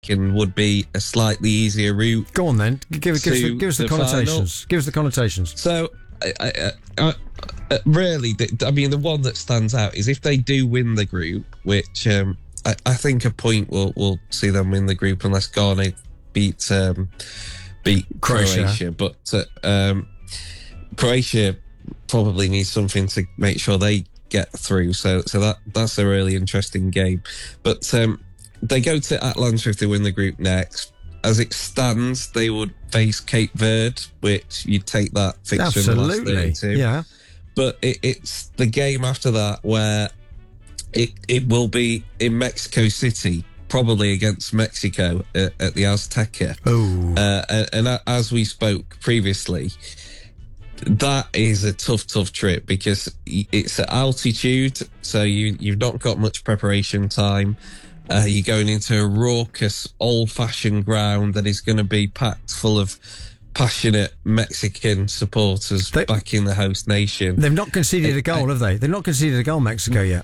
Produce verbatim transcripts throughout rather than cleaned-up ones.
second would be a slightly easier route. Go on then. Give, give, us, the, give us the, the connotations. Final. Give us the connotations. So, I, I, I, I, really, the, I mean, the one that stands out is if they do win the group, which um, I, I think a point will will see them win the group unless Ghana beat um, beat Croatia. Croatia. But uh, um, Croatia probably needs something to make sure they get through. So, so that that's a really interesting game. But um, they go to Atlanta if they win the group next. As it stands, they would face Cape Verde, which you'd take that fixture in the last thirty-two. Yeah. But it, it's the game after that where it it will be in Mexico City, probably against Mexico at, at the Azteca. Oh. Uh, and, and as we spoke previously, that is a tough, tough trip because it's at altitude, so you you've not got much preparation time. Uh, you're going into a raucous, old-fashioned ground that is going to be packed full of passionate Mexican supporters they, back in the host nation. They've not conceded a goal, have they? They've not conceded a goal, Mexico, yet.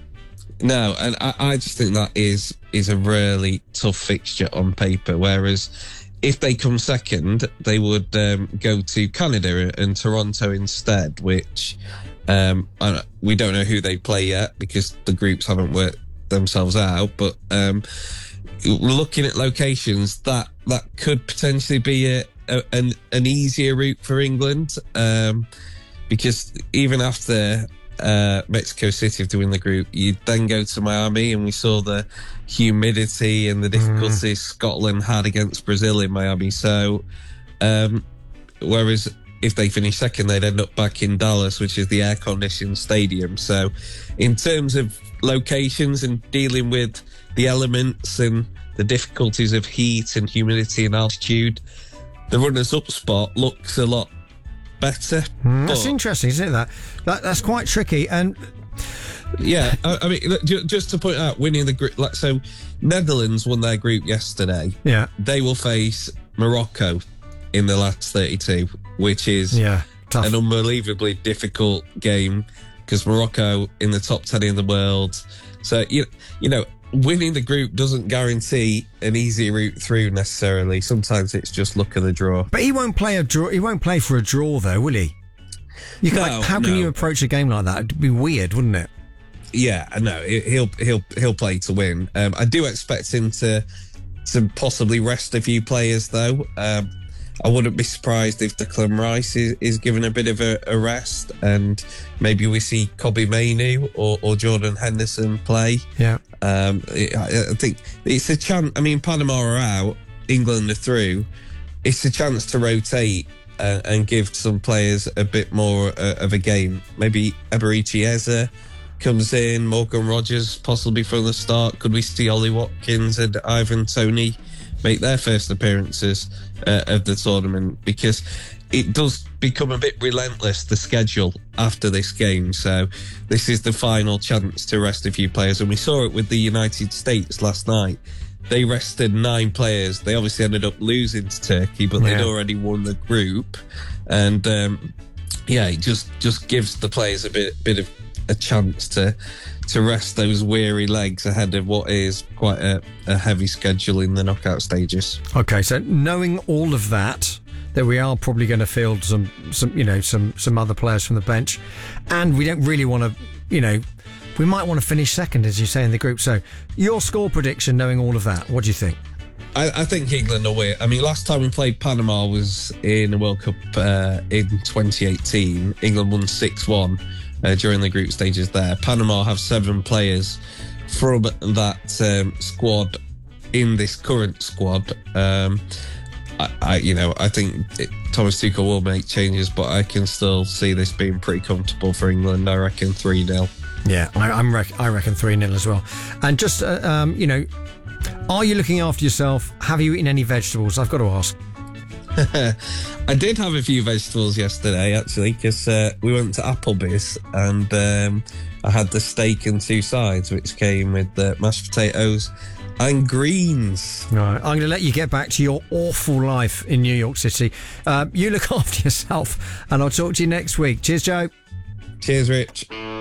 No, and I, I just think that is is a really tough fixture on paper. Whereas if they come second, they would um, go to Canada and Toronto instead, which um, I, we don't know who they play yet because the groups haven't worked themselves out. But um, looking at locations, that that could potentially be a, a, an, an easier route for England um, because even after uh, Mexico City to win the group, you then go to Miami, and we saw the humidity and the difficulties mm. Scotland had against Brazil in Miami. So um, whereas if they finish second, they'd end up back in Dallas, which is the air-conditioned stadium. So in terms of locations and dealing with the elements and the difficulties of heat and humidity and altitude, the runners-up spot looks a lot better. Mm, that's interesting, isn't it? That, that That's quite tricky. And yeah, I, I mean, just to point out, winning the group, like, so Netherlands won their group yesterday. Yeah. They will face Morocco in the last thirty-two, which is yeah, tough. An unbelievably difficult game because Morocco in the top ten in the world. So, you, you know, winning the group doesn't guarantee an easy route through necessarily. Sometimes it's just luck of the draw. But he won't play a draw. He won't play for a draw, though, will he? You can, no, like, how can no. you approach a game like that? It'd be weird, wouldn't it? Yeah, no, he'll he'll he'll play to win. Um, I do expect him to to possibly rest a few players, though. Um, I wouldn't be surprised if Declan Rice is, is given a bit of a, a rest, and maybe we see Kobbie Mainoo or, or Jordan Henderson play. Yeah. Um, I, I think it's a chance. I mean, Panama are out, England are through. It's a chance to rotate uh, and give some players a bit more uh, of a game. Maybe Eberechi Eze comes in, Morgan Rogers possibly from the start. Could we see Ollie Watkins and Ivan Toney make their first appearances uh, of the tournament? Because it does become a bit relentless, the schedule after this game. So this is the final chance to rest a few players. And we saw it with the United States last night. They rested nine players. They obviously ended up losing to Turkey, but yeah. they'd already won the group. And um, yeah, it just, just gives the players a bit, bit of a chance to to rest those weary legs ahead of what is quite a, a heavy schedule in the knockout stages. Okay, so knowing all of that, that we are probably going to field some, some, you know, some some other players from the bench, and we don't really want to, you know, we might want to finish second, as you say, in the group. So your score prediction, knowing all of that, what do you think? I, I think England will win. I mean, last time we played Panama was in the World Cup uh, in twenty eighteen. England won six one. Uh, during the group stages there. Panama have seven players from that um, squad in this current squad. Um, I, I, you know, I think it, Thomas Tuchel will make changes, but I can still see this being pretty comfortable for England. I reckon three nil. Yeah, I, I'm rec- I reckon three nil as well. And just, uh, um, you know, are you looking after yourself? Have you eaten any vegetables? I've got to ask. I did have a few vegetables yesterday, actually, because uh, we went to Applebee's and um, I had the steak and two sides, which came with uh, mashed potatoes and greens. Right, I'm going to let you get back to your awful life in New York City. Uh, you look after yourself, and I'll talk to you next week. Cheers, Joe. Cheers, Rich.